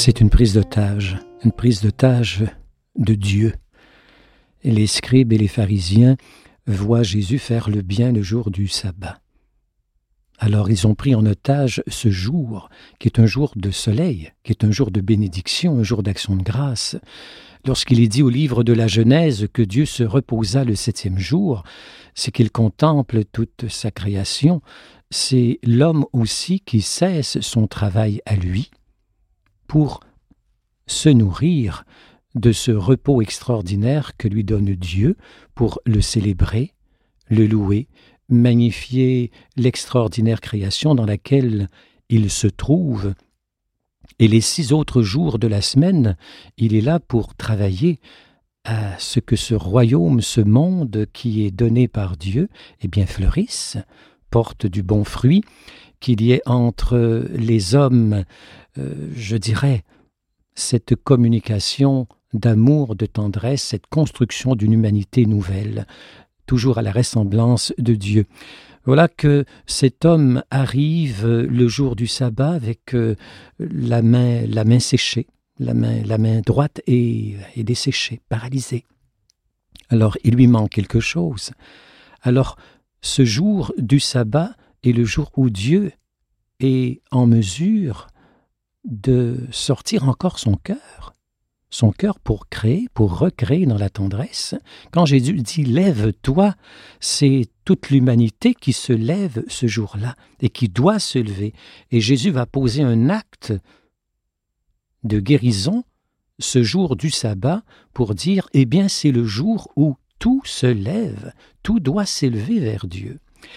C'est une prise d'otage de Dieu. Et les scribes et les pharisiens voient Jésus faire le bien le jour du sabbat. Alors ils ont pris en otage ce jour, qui est un jour de soleil, qui est un jour de bénédiction, un jour d'action de grâce. Lorsqu'il est dit au livre de la Genèse que Dieu se reposa le 7e jour, c'est qu'il contemple toute sa création. C'est l'homme aussi qui cesse son travail à lui pour se nourrir de ce repos extraordinaire que lui donne Dieu, pour le célébrer, le louer, magnifier l'extraordinaire création dans laquelle il se trouve. Et les 6 autres jours de la semaine, il est là pour travailler à ce que ce royaume, ce monde qui est donné par Dieu, fleurisse, porte du bon fruit, qu'il y ait entre les hommes, cette communication d'amour, de tendresse, cette construction d'une humanité nouvelle, toujours à la ressemblance de Dieu. Voilà que cet homme arrive le jour du sabbat avec la main séchée, la main droite est desséchée, paralysée. Alors il lui manque quelque chose. Alors ce jour du sabbat est le jour où Dieu est en mesure de sortir encore son cœur pour créer, pour recréer dans la tendresse. Quand Jésus dit « lève-toi », c'est toute l'humanité qui se lève ce jour-là et qui doit se lever. Et Jésus va poser un acte de guérison ce jour du sabbat pour dire « c'est le jour où tout se lève, tout doit s'élever vers Dieu ».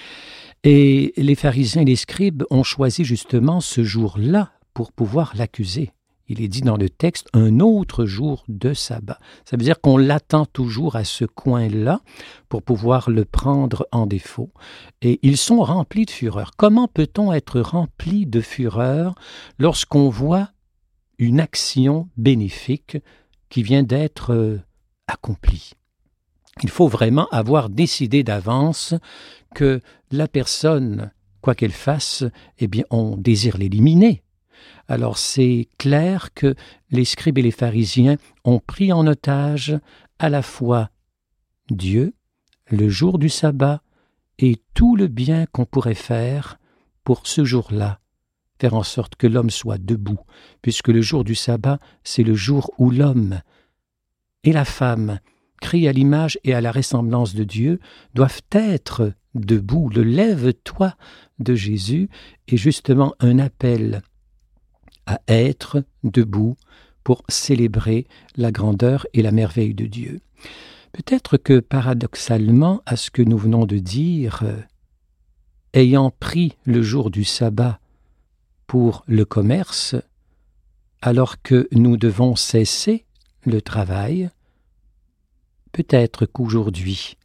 Et les pharisiens et les scribes ont choisi justement ce jour-là pour pouvoir l'accuser. Il est dit dans le texte un autre jour de sabbat. Ça veut dire qu'on l'attend toujours à ce coin-là pour pouvoir le prendre en défaut. Et ils sont remplis de fureur. Comment peut-on être rempli de fureur lorsqu'on voit une action bénéfique qui vient d'être accomplie? Il faut vraiment avoir décidé d'avance que la personne, quoi qu'elle fasse, on désire l'éliminer. Alors c'est clair que les scribes et les pharisiens ont pris en otage à la fois Dieu, le jour du sabbat, et tout le bien qu'on pourrait faire pour ce jour-là, faire en sorte que l'homme soit debout, puisque le jour du sabbat, c'est le jour où l'homme et la femme, créés à l'image et à la ressemblance de Dieu, doivent être debout. Le lève-toi de Jésus est justement un appel à être debout pour célébrer la grandeur et la merveille de Dieu. Peut-être que paradoxalement à ce que nous venons de dire, ayant pris le jour du sabbat pour le commerce, alors que nous devons cesser le travail, peut-être qu'aujourd'hui,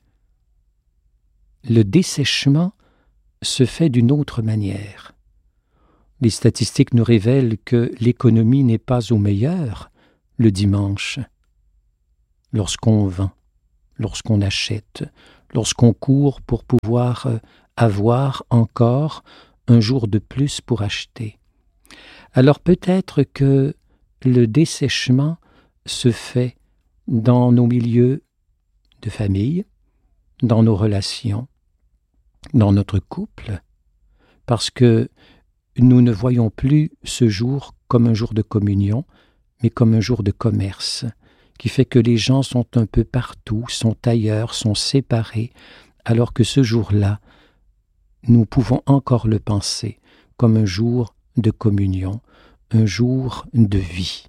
le dessèchement se fait d'une autre manière. Les statistiques nous révèlent que l'économie n'est pas au meilleur le dimanche, lorsqu'on vend, lorsqu'on achète, lorsqu'on court pour pouvoir avoir encore un jour de plus pour acheter. Alors peut-être que le dessèchement se fait dans nos milieux de famille, dans nos relations, dans notre couple, parce que nous ne voyons plus ce jour comme un jour de communion, mais comme un jour de commerce, qui fait que les gens sont un peu partout, sont ailleurs, sont séparés, alors que ce jour-là, nous pouvons encore le penser comme un jour de communion, un jour de vie.